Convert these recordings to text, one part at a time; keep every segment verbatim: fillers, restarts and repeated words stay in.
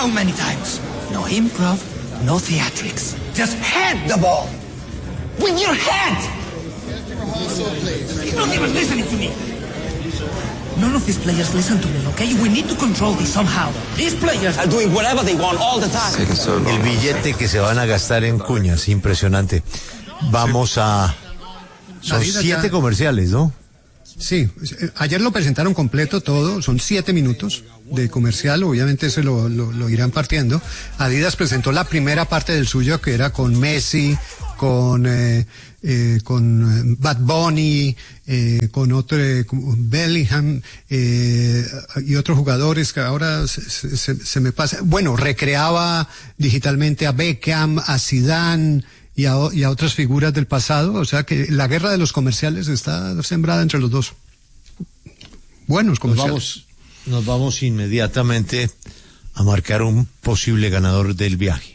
How many times? No improv, no theatrics. Just head the ball. With your head. You're not even listening to me. None of these players listen to me, okay? We need to control this somehow. These players are doing whatever they want all the time. El billete que se van a gastar en cuñas, impresionante. Vamos a... Son siete comerciales, ¿no? Sí, ayer lo presentaron completo todo, son siete minutos de comercial, obviamente se lo, lo, lo irán partiendo. Adidas presentó la primera parte del suyo, que era con Messi, con eh, eh, con Bad Bunny, eh, con otro, eh, con Bellingham eh, y otros jugadores que ahora se, se, se me pasa. Bueno, recreaba digitalmente a Beckham, a Zidane y a, y a otras figuras del pasado, o sea que la guerra de los comerciales está sembrada entre los dos. Buenos comerciales. Nos vamos, nos vamos inmediatamente a marcar un posible ganador del viaje.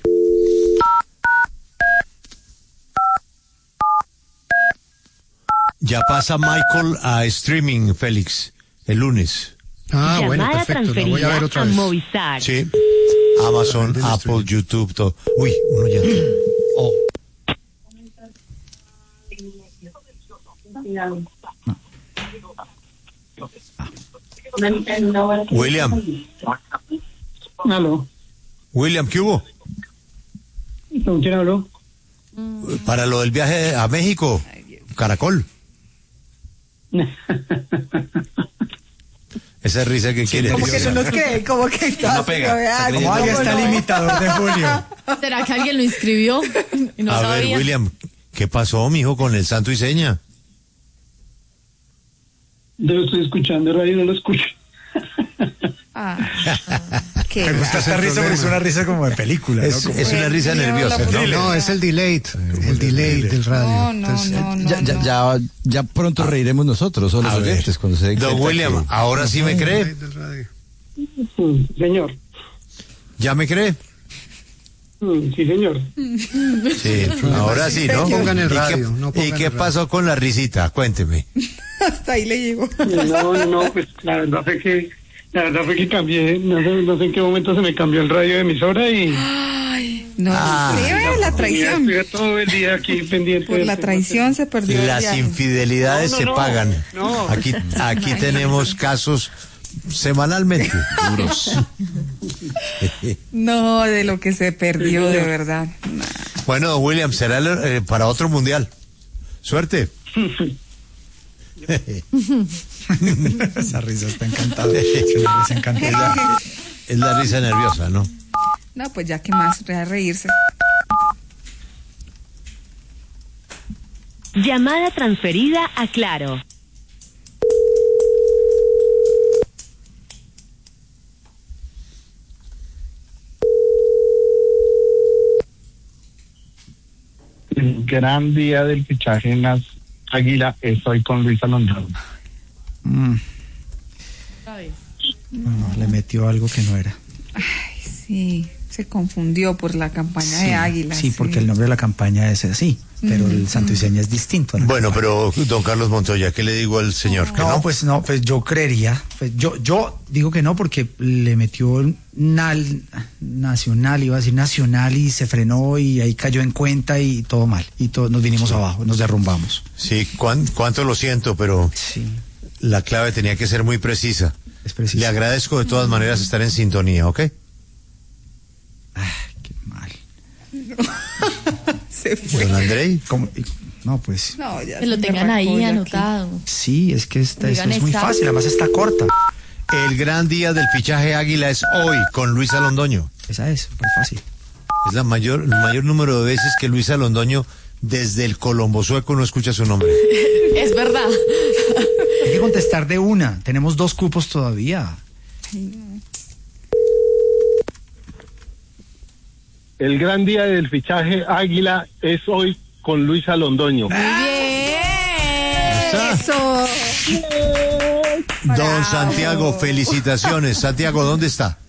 Ya pasa Michael a streaming, Félix, el lunes. Ah, bueno, perfecto, lo voy a ver otra vez. Movistar. Sí, Amazon, ah, Apple, YouTube, todo. Uy, uno ya. Oh. William. Aló. William, ¿qué hubo? ¿Con quién habló? Para lo del viaje a México, Caracol. Esa risa que quiere. Como que no nos cree, como que está. No pega. Vea, Como ahí está el imitador de Julio. ¿Será que alguien lo inscribió y no a sabía? ver, William, ¿qué pasó, mijo, con el santo y seña? Yo estoy escuchando radio y no lo escucho. Ah, qué Me gusta esta risa porque es una risa como de película, ¿no? Es, Como... es una risa nerviosa, ¿no? No, es el delay, el delay del radio. No, no, Entonces, no, no, Ya, ya, no. ya, ya pronto reiremos nosotros, o los A ver. oyentes, cuando se den Don cuenta William, que- ¿ahora sí me cree? del radio. Mm, señor. ¿Ya me cree? Mm, sí, señor. Sí, ahora sí, ¿no? Pongan el ¿Y qué- radio, no ¿Y pongan qué el radio. pasó con la risita? Cuénteme. Hasta ahí le llegó. No, no, pues la verdad fue que, la verdad fue que cambié, no sé, no sé en qué momento se me cambió el radio de emisora y... Ay, no, Ah. sí, ve, la traición. Estuve todo el día aquí pendiente. Por del la tema. traición se perdió el Las viaje. infidelidades No, no, se no. pagan. No. Aquí, aquí tenemos casos semanalmente. duros. No, de lo que se perdió, de verdad. Nah. Bueno, don William, será eh, para otro mundial. Suerte. Esa risa está encantada. Es una risa encantadora. Es la risa nerviosa, ¿no? No, pues ya que más, a reírse. Llamada transferida a Claro. El gran día del fichaje en las Águila es hoy con Luis Alonso. Mm. No, le metió algo que no era. Ay, sí, se confundió por la campaña de Águila. Sí, porque el nombre de la campaña es así, pero Mm, el santo y seña es distinto. a la Bueno, campaña. pero don Carlos Montoya, ¿qué le digo al señor? ¿Que No, no? pues no, pues yo creería, pues yo, yo digo que no porque le metió nal, nacional, iba a decir nacional y se frenó y ahí cayó en cuenta y todo mal, y todo, nos vinimos abajo, nos derrumbamos. Sí, cuán- cuánto lo siento, pero Sí, la clave tenía que ser muy precisa. es preciso. Le agradezco de todas maneras estar en sintonía, ¿ok? Ay, qué mal. Se fue. Don Andrei. ¿Cómo? Y- No, pues No, ya Que lo se me tengan ahí arrancó ya anotado. sí, es que esta, esto Digan es muy exacto. fácil, además está corta. El gran día del fichaje Águila es hoy con Luis Alondoño. Esa es, muy fácil. Es la mayor, el mayor número de veces que Luis Alondoño desde el Colombo Sueco no escucha su nombre. Es verdad. Hay que contestar de una, tenemos dos cupos todavía. El gran día del fichaje Águila es hoy con Luis Alondoño. Bien. está. Eso. Don Bravo. Santiago, felicitaciones. Santiago, ¿dónde está?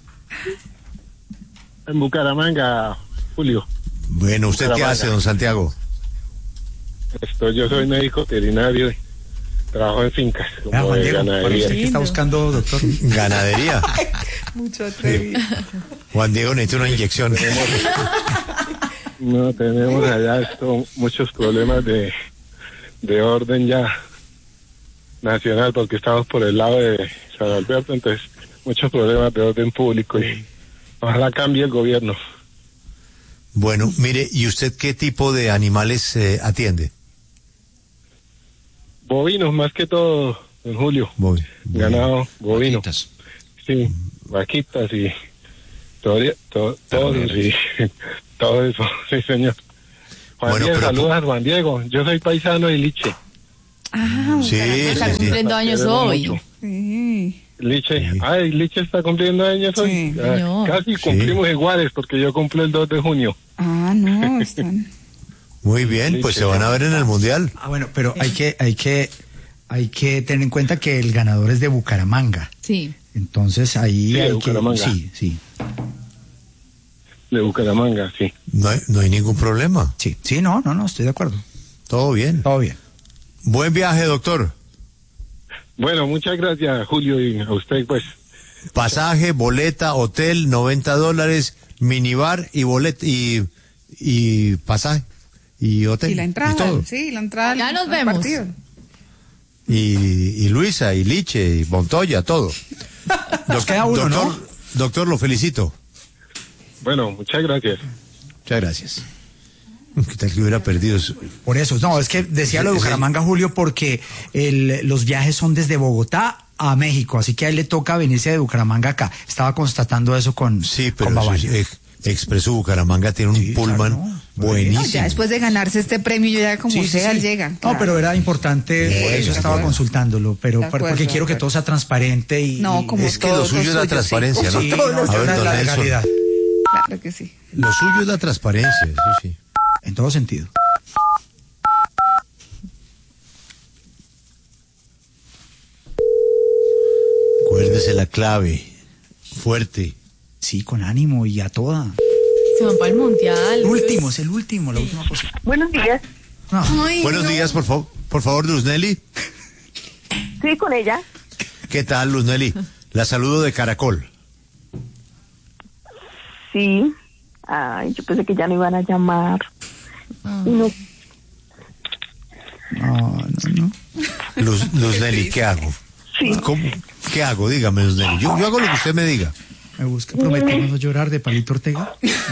En Bucaramanga, Julio. Bueno, ¿usted qué Bucaramanga. hace, don Santiago? Esto, yo soy médico veterinario. trabajo en fincas, como Ah, Juan de Diego, para ganadería. usted que está buscando, doctor. Ganadería. Mucho atrevido. Juan Diego necesita una inyección. No, tenemos allá esto, muchos problemas de, de orden ya nacional, porque estamos por el lado de San Alberto, entonces muchos problemas de orden público y ojalá cambie el gobierno. Bueno, mire, ¿y usted qué tipo de animales eh, atiende? Bovinos, más que todo, en Julio. Voy. Ganado bovino. Vaquitas. Sí, vaquitas y todo, todo, todos y todo eso, sí señor. Juan Bueno, Diego, pero saludos po- a Juan Diego, yo soy paisano de Liche. Ah, Sí, Está sí, sí. cumpliendo años Queremos hoy. mucho. sí. Liche, Sí. ay, Liche está cumpliendo años hoy. Sí, Ah, señor. casi cumplimos iguales porque yo cumplo el dos de junio. Ah, no, están. Muy bien, pues se van a ver en el Mundial. Ah, bueno, pero hay que, hay que, hay que tener en cuenta que el ganador es de Bucaramanga. Sí. Entonces ahí Sí, de hay que, Bucaramanga. sí, sí, De Bucaramanga, sí. No hay, no hay ningún problema. sí, sí, no, no, no, estoy de acuerdo. Todo bien. Todo bien. Buen viaje, doctor. Bueno, muchas gracias, Julio, y a usted, pues. Pasaje, boleta, hotel, noventa dólares, minibar y boleta y, y pasaje y hotel. Y la entrada, todo. sí, la entrada. Ya al- nos al vemos. partido. Y, y Luisa, y Liche, y Montoya, todo. Nos queda uno, doctor, ¿no? Doctor, lo felicito. Bueno, muchas gracias. Muchas gracias. ¿Qué tal que hubiera perdido eso? Por eso, no, es que decía lo de Ese- Bucaramanga, Julio, porque el, los viajes son desde Bogotá a México, así que a él le toca venirse de Bucaramanga acá. Estaba constatando eso con, Sí, con pero Bavaria. eso es- eh, Expreso Bucaramanga tiene un Sí, pullman claro, no. buenísimo. No, ya después de ganarse este premio, yo ya como Sí, sí, sea, sí. él llega. No, claro. pero era importante, Sí, por eso de estaba acuerdo. consultándolo, pero De por- acuerdo, porque de quiero que acuerdo. todo sea transparente y... No, y- como Es que lo todos suyo los es la suyos, transparencia, sí. ¿no? Sí, Todos no, los A ver, la, don la Nelson. legalidad, Claro que sí. Lo suyo es la transparencia, eso sí. en todo sentido. Acuérdese la clave. Fuerte. Sí, con ánimo y a toda. Se van para el mundial. El último, es el último, la última cosa. Buenos días. No. Ay, Buenos no. días, por, favor, por favor, Luz Nelly. Sí, con ella. ¿Qué tal, Luz Nelly? La saludo de Caracol. Sí. Ay, yo pensé que ya me iban a llamar. Y no, No, no, no. Luz, Luz Nelly, ¿qué hago? sí. ¿Cómo? ¿Qué hago? Dígame, Luz Nelly. Yo, yo hago lo que usted me diga. Me busca Prometemos no llorar de Palito Ortega.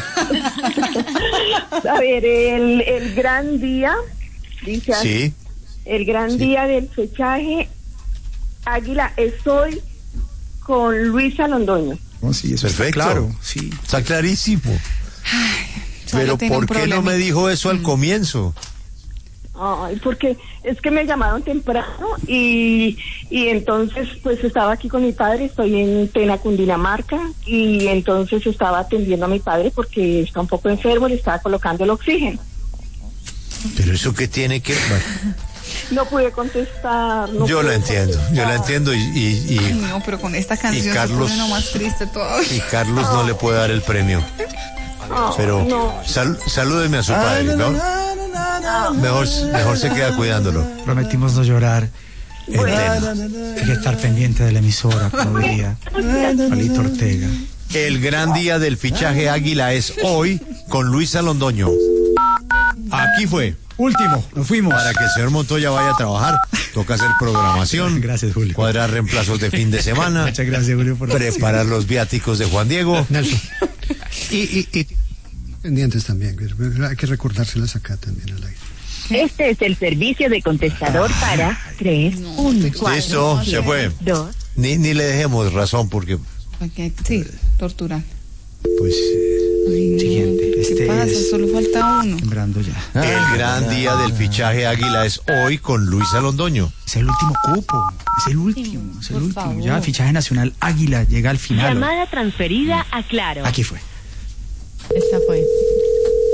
A ver, el, el gran día, dice así, Sí. el gran Sí. día del fechaje, Águila, es hoy con Luisa Londoño. Oh, sí, eso está Perfecto. claro, sí. Está clarísimo. Solo Pero tiene ¿por un qué no problemita. me dijo eso al comienzo? Ay, porque es que me llamaron temprano y, y entonces pues estaba aquí con mi padre, estoy en Tena, Cundinamarca, y entonces estaba atendiendo a mi padre porque está un poco enfermo, le estaba colocando el oxígeno. Pero eso qué tiene que... Bueno, No pude contestar. No yo pude la entiendo, yo la contestar. entiendo y, y, Ay, y, no, pero con esta canción Carlos- se pone nomás triste todo. y Carlos no le puede dar el premio. Ay, Pero no. sal- salúdeme a su padre, ¿no? Mejor, mejor se queda cuidándolo. Prometimos no llorar. En Tena. Hay que estar pendiente de la emisora, como diría Palito Ortega. El gran día del fichaje Águila es hoy con Luisa Londoño. Aquí fue. Último, nos fuimos. Para que el señor Montoya vaya a trabajar, toca hacer programación. Gracias, Julio. Cuadrar reemplazos de fin de semana. Muchas gracias, Julio, por Preparar los viáticos de Juan Diego. Nelson. Y, y, y pendientes también, hay que recordárselas acá también al aire. Este es el servicio de contestador para tres, uno, cuatro, Listo, se fue. dos. Ni, ni le dejemos razón porque, Porque, sí, tortura. pues, Ay, no, Siguiente, ¿qué este pasa? es- Solo falta uno. Sembrando ya. el gran día del fichaje Águila es hoy con Luisa Londoño. Es el último cupo. Es el último. Es el Por último. favor. Ya, fichaje nacional Águila llega al final. Llamada transferida a Claro. Aquí fue. Esta fue.